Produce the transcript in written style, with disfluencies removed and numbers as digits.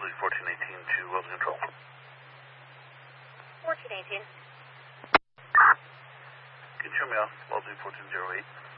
LZ 1418 to Wells Control. 1418. Can you show me off LZ 1408?